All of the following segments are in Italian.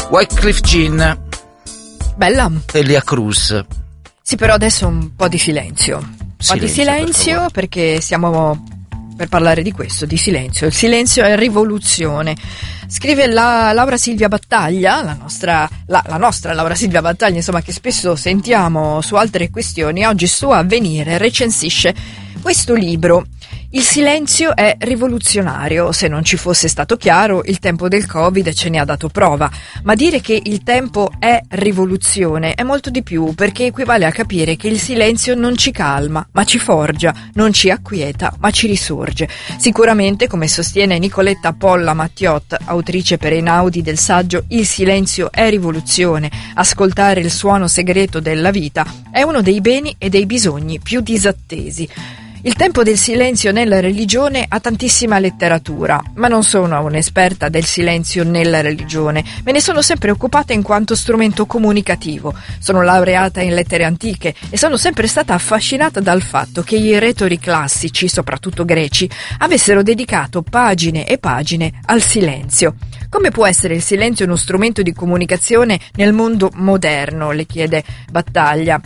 Wyclef Jean. Bella. Elia Cruz. Sì, però adesso un po' di silenzio. Un po' di silenzio perché stiamo per parlare di questo, di silenzio. Il silenzio è rivoluzione. Scrive la Laura Silvia Battaglia, la nostra Laura Silvia Battaglia, insomma, che spesso sentiamo su altre questioni. Oggi su Avvenire recensisce questo libro. Il silenzio è rivoluzionario. Se non ci fosse stato chiaro, il tempo del Covid ce ne ha dato prova. Ma dire che il tempo è rivoluzione è molto di più, perché equivale a capire che il silenzio non ci calma, ma ci forgia, non ci acquieta, ma ci risorge. Sicuramente, come sostiene Nicoletta Polla Mattiot, autrice per Einaudi del saggio Il silenzio è rivoluzione, ascoltare il suono segreto della vita, è uno dei beni e dei bisogni più disattesi. Il tempo del silenzio nella religione ha tantissima letteratura, ma non sono un'esperta del silenzio nella religione. Me ne sono sempre occupata in quanto strumento comunicativo. Sono laureata in lettere antiche e sono sempre stata affascinata dal fatto che i retori classici, soprattutto greci, avessero dedicato pagine e pagine al silenzio. Come può essere il silenzio uno strumento di comunicazione nel mondo moderno? Le chiede Battaglia.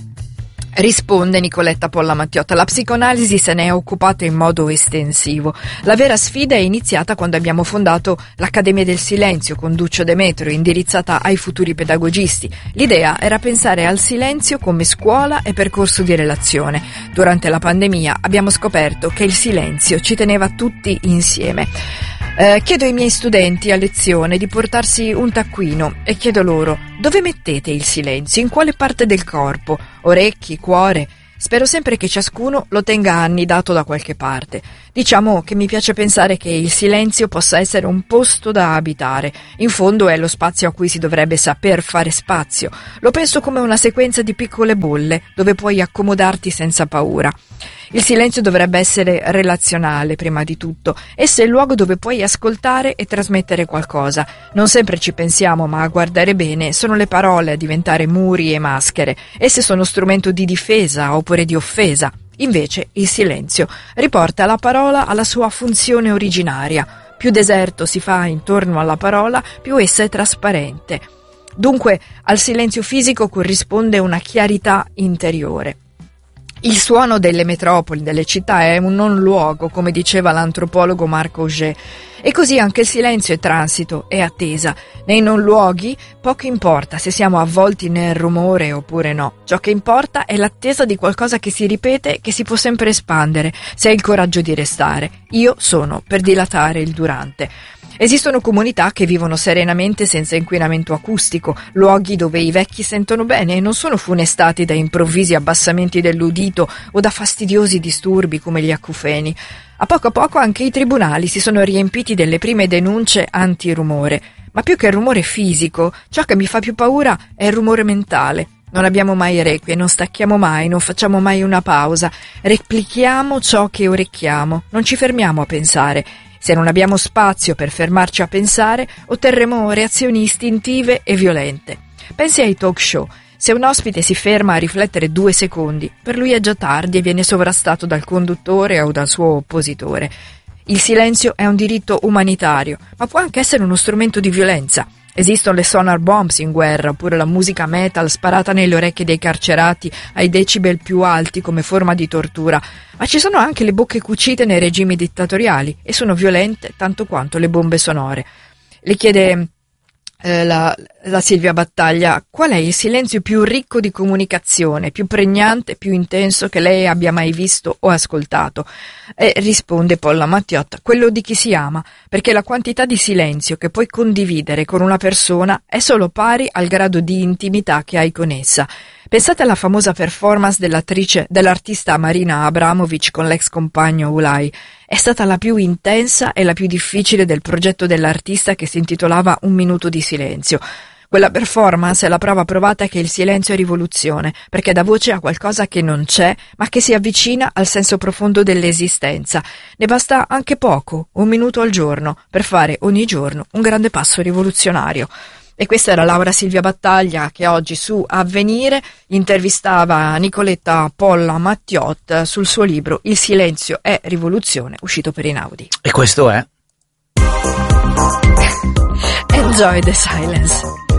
Risponde Nicoletta Polla Mattiotta: la psicoanalisi se ne è occupata in modo estensivo. La vera sfida è iniziata quando abbiamo fondato l'Accademia del Silenzio con Duccio Demetrio, indirizzata ai futuri pedagogisti. L'idea era pensare al silenzio come scuola e percorso di relazione. Durante la pandemia abbiamo scoperto che il silenzio ci teneva tutti insieme. Chiedo ai miei studenti a lezione di portarsi un taccuino e chiedo loro: dove mettete il silenzio? In quale parte del corpo? Orecchi, cuore? Spero sempre che ciascuno lo tenga annidato da qualche parte. Diciamo che mi piace pensare che il silenzio possa essere un posto da abitare. In fondo è lo spazio a cui si dovrebbe saper fare spazio. Lo penso come una sequenza di piccole bolle dove puoi accomodarti senza paura. Il silenzio dovrebbe essere relazionale, prima di tutto. Esso è il luogo dove puoi ascoltare e trasmettere qualcosa. Non sempre ci pensiamo, ma a guardare bene sono le parole a diventare muri e maschere. Esse sono strumento di difesa oppure di offesa. Invece il silenzio riporta la parola alla sua funzione originaria. Più deserto si fa intorno alla parola, più essa è trasparente. Dunque, al silenzio fisico corrisponde una chiarità interiore. Il suono delle metropoli, delle città, è un non luogo, come diceva l'antropologo Marco Auger. E così anche il silenzio è transito, è attesa. Nei non luoghi poco importa se siamo avvolti nel rumore oppure no. Ciò che importa è l'attesa di qualcosa che si ripete, che si può sempre espandere, se hai il coraggio di restare. Io sono per dilatare il durante. Esistono comunità che vivono serenamente senza inquinamento acustico, luoghi dove i vecchi sentono bene e non sono funestati da improvvisi abbassamenti dell'udito o da fastidiosi disturbi come gli acufeni. A poco anche i tribunali si sono riempiti delle prime denunce antirumore. Ma più che il rumore fisico, ciò che mi fa più paura è il rumore mentale. Non abbiamo mai requie, non stacchiamo mai, non facciamo mai una pausa. Replichiamo ciò che orecchiamo, non ci fermiamo a pensare. Se non abbiamo spazio per fermarci a pensare, otterremo reazioni istintive e violente. Pensi ai talk show. Se un ospite si ferma a riflettere 2 secondi, per lui è già tardi e viene sovrastato dal conduttore o dal suo oppositore. Il silenzio è un diritto umanitario, ma può anche essere uno strumento di violenza. Esistono le sonar bombs in guerra, oppure la musica metal sparata nelle orecchie dei carcerati ai decibel più alti come forma di tortura, ma ci sono anche le bocche cucite nei regimi dittatoriali e sono violente tanto quanto le bombe sonore. Le chiede la Silvia Battaglia: qual è il silenzio più ricco di comunicazione, più pregnante, più intenso che lei abbia mai visto o ascoltato? E risponde Polla Mattiotta: quello di chi si ama, perché la quantità di silenzio che puoi condividere con una persona è solo pari al grado di intimità che hai con essa. Pensate alla famosa performance dell'artista Marina Abramovic con l'ex compagno Ulay. È stata la più intensa e la più difficile del progetto dell'artista, che si intitolava Un minuto di silenzio. Quella performance è la prova provata che il silenzio è rivoluzione, perché dà voce a qualcosa che non c'è, ma che si avvicina al senso profondo dell'esistenza. Ne basta anche poco, 1 minuto al giorno, per fare ogni giorno un grande passo rivoluzionario. E questa era Laura Silvia Battaglia, che oggi su Avvenire intervistava Nicoletta Polla Mattiot sul suo libro Il silenzio è rivoluzione, uscito per Einaudi. E questo è? Enjoy the silence.